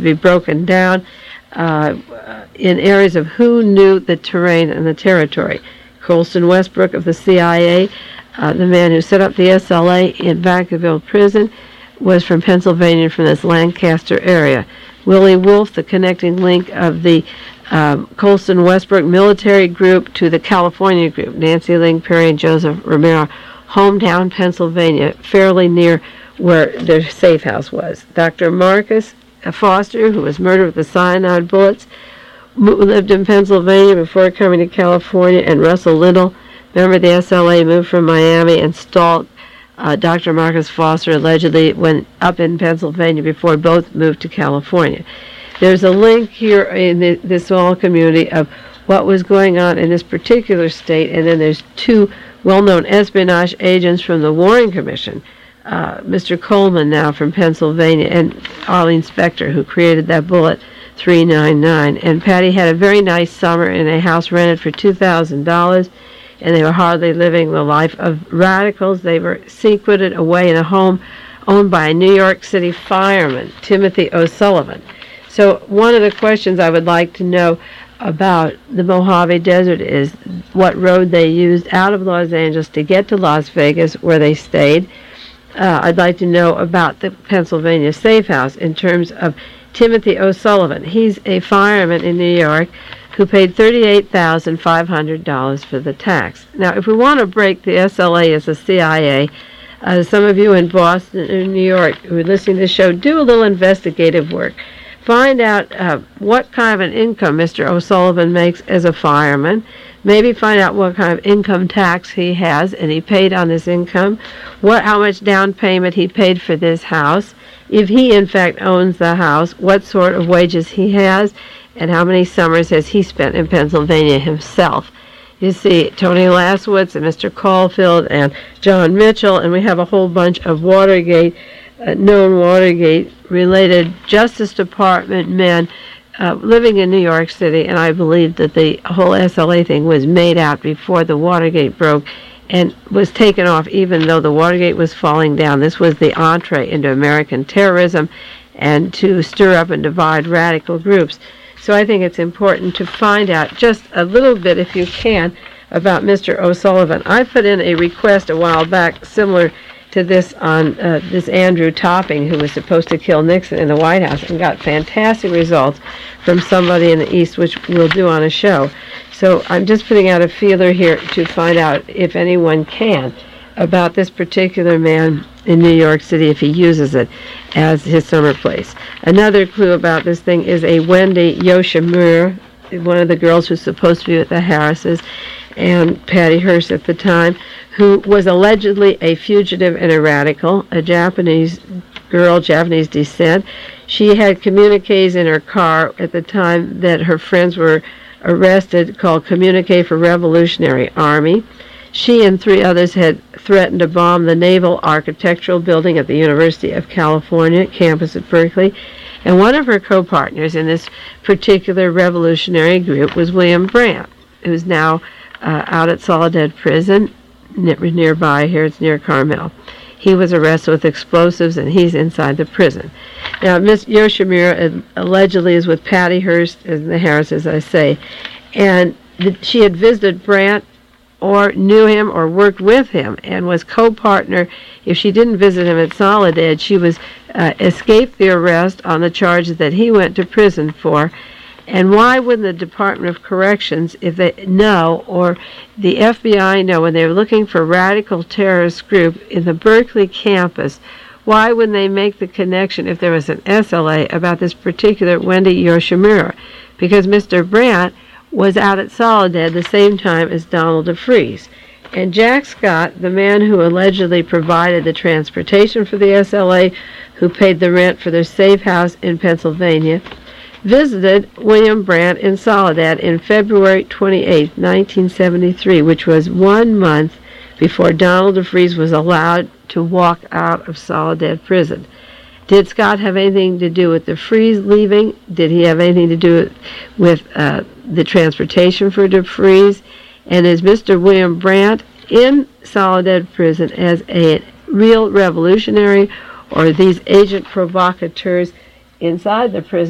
to be broken down in areas of who knew the terrain and the territory. Colston Westbrook of the CIA, the man who set up the SLA in Vacaville Prison, was from Pennsylvania, from this Lancaster area. Willie Wolf, the connecting link of the Colston Westbrook military group to the California group, Nancy Ling Perry and Joseph Romero, hometown Pennsylvania, fairly near where their safe house was. Dr. Marcus Foster, who was murdered with the cyanide bullets, lived in Pennsylvania before coming to California, and Russell Little, member of the SLA, moved from Miami and stalked Dr. Marcus Foster, allegedly went up in Pennsylvania before both moved to California. There's a link here in this small community of what was going on in this particular state, and then there's two well-known espionage agents from the Warren Commission, Mr. Coleman now from Pennsylvania, and Arlene Specter, who created that bullet 399. And Patty had a very nice summer in a house rented for $2,000, and they were hardly living the life of radicals. They were secreted away in a home owned by a New York City fireman, Timothy O'Sullivan. So one of the questions I would like to know about the Mojave Desert is what road they used out of Los Angeles to get to Las Vegas, where they stayed. I'd like to know about the Pennsylvania safe house in terms of Timothy O'Sullivan. He's a fireman in New York who paid $38,500 for the tax. Now, if we want to break the SLA as a CIA, some of you in Boston and New York who are listening to the show, do a little investigative work. Find out what kind of an income Mr. O'Sullivan makes as a fireman. Maybe find out what kind of income tax he has and he paid on his income, how much down payment he paid for this house, if he in fact owns the house, what sort of wages he has, and how many summers has he spent in Pennsylvania himself. You see Tony Laswitz and Mr. Caulfield and John Mitchell, and we have a whole bunch of Watergate, known Watergate-related Justice Department men living in New York City, and I believe that the whole SLA thing was made out before the Watergate broke and was taken off even though the Watergate was falling down. This was the entree into American terrorism and to stir up and divide radical groups. So I think it's important to find out just a little bit, if you can, about Mr. O'Sullivan. I put in a request a while back similar to this on this Andrew Topping, who was supposed to kill Nixon in the White House, and got fantastic results from somebody in the East, which we'll do on a show. So I'm just putting out a feeler here to find out, if anyone can, about this particular man in New York City, if he uses it as his summer place. Another clue about this thing is a Wendy Yoshimura, one of the girls who's supposed to be with the Harrises, and Patty Hearst at the time, who was allegedly a fugitive and a radical, a Japanese girl, Japanese descent. She had communiques in her car at the time that her friends were arrested, called Communique for Revolutionary Army. She and three others had threatened to bomb the Naval Architectural Building at the University of California campus at Berkeley. And one of her co-partners in this particular revolutionary group was William Brandt, who's now out at Soledad Prison, nearby here. It's near Carmel. He was arrested with explosives, and he's inside the prison. Now, Miss Yoshimura allegedly is with Patty Hearst and the Harris, as I say, and she had visited Brandt or knew him or worked with him and was co-partner. If she didn't visit him at Soledad, she was escaped the arrest on the charges that he went to prison for. And why wouldn't the Department of Corrections, if they know, or the FBI know, when they were looking for a radical terrorist group in the Berkeley campus, why wouldn't they make the connection, if there was an SLA, about this particular Wendy Yoshimura? Because Mr. Brandt was out at Soledad the same time as Donald DeFreeze. And Jack Scott, the man who allegedly provided the transportation for the SLA, who paid the rent for their safe house in Pennsylvania, visited William Brandt in Soledad in February 28, 1973, which was 1 month before Donald DeFreeze was allowed to walk out of Soledad Prison. Did Scott have anything to do with DeFreeze leaving? Did he have anything to do with the transportation for DeFreeze? And is Mr. William Brandt in Soledad Prison as a real revolutionary, or are these agent provocateurs inside the prison